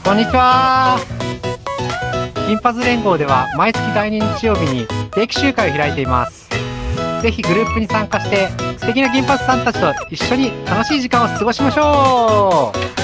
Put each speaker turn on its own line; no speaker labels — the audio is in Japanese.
こんにちは。金髪連合では毎月第2日曜日に定期集会を開いています。ぜひグループに参加して素敵な金髪さんたちと一緒に楽しい時間を過ごしましょう。